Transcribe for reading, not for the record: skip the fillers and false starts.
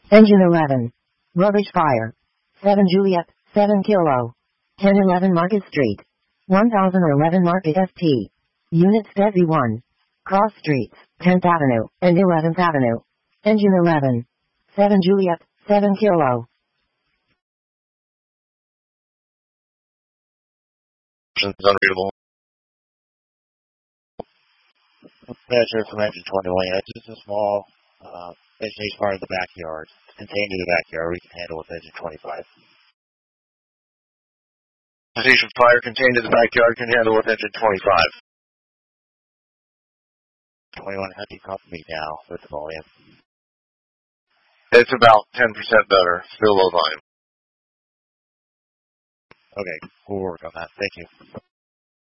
Engine 11. Rubbish fire. 7 Juliet, 7 Kilo. 1011 Market Street. 1011 Market ST. Units Desi 1. Cross Streets, 10th Avenue, and 11th Avenue. Engine 11. 7 Juliet, 7 Kilo. Unreadable. Measure from engine 21. Yeah, it's just a small engine part of the backyard. It's contained in the backyard. We can handle with engine 25. Station fire contained in the backyard can handle with engine 25. 21, how do you copy me now with the volume? It's about 10% better. Still low volume. Okay, we'll work on that. Thank you.